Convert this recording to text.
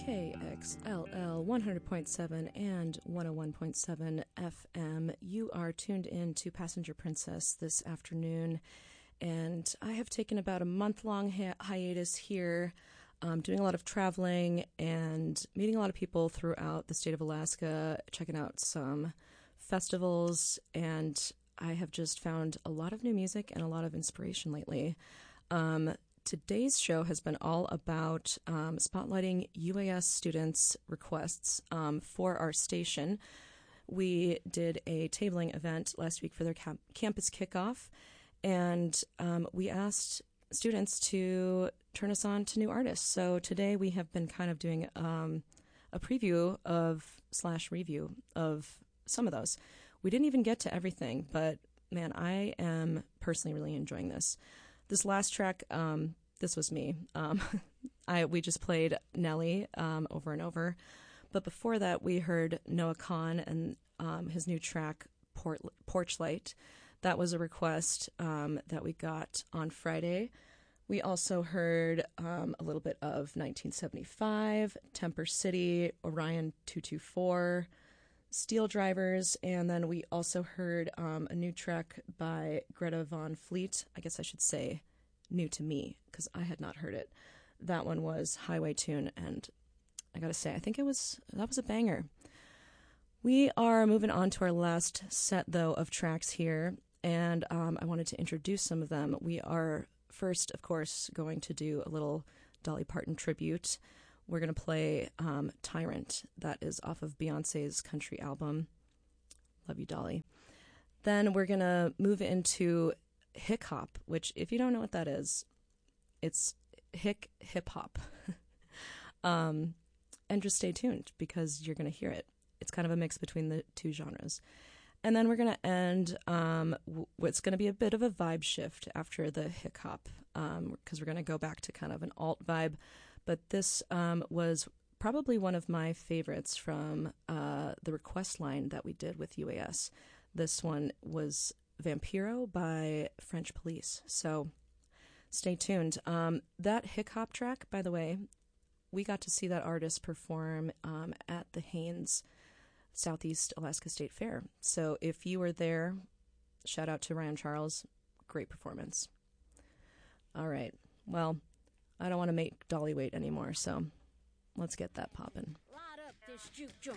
KXLL 100.7 and 101.7 FM. You are tuned in to Passenger Princess this afternoon, and I have taken about a month-long hiatus here, doing a lot of traveling and meeting a lot of people throughout the state of Alaska, checking out some festivals, and I have just found a lot of new music and a lot of inspiration lately. Today's show has been all about spotlighting UAS students' requests for our station. We did a tabling event last week for their campus kickoff, and we asked students to turn us on to new artists. So today we have been kind of doing a preview of / review of some of those. We didn't even get to everything, but man, I am personally really enjoying this. This last track, this was me. We just played Nelly over and over. But before that, we heard Noah Kahan and his new track, Porch Light. That was a request that we got on Friday. We also heard a little bit of 1975, Temper City, Orion 224, Steel Drivers, and then we also heard a new track by Greta Van Fleet. I guess I should say new to me because I had not heard it. That one was Highway Tune, and I gotta say, I think that was a banger. We are moving on to our last set, though, of tracks here, and I wanted to introduce some of them. We are first, of course, going to do a little Dolly Parton tribute. We're going to play Tyrant. That is off of Beyonce's country album. Love you, Dolly. Then we're going to move into Hick Hop, which, if you don't know what that is, it's hick hip hop. And just stay tuned because you're going to hear it. It's kind of a mix between the two genres. And then we're going to end what's going to be a bit of a vibe shift after the hick hop, because we're going to go back to kind of an alt vibe. But this was probably one of my favorites from the request line that we did with UAS. This one was Vampiro by French Police. So stay tuned. That hick hop track, by the way, we got to see that artist perform at the Haines Southeast Alaska State Fair. So if you were there, shout out to Ryan Charles. Great performance. All right. Well, I don't want to make Dolly wait anymore, so let's get that poppin'. Light up this juke joint.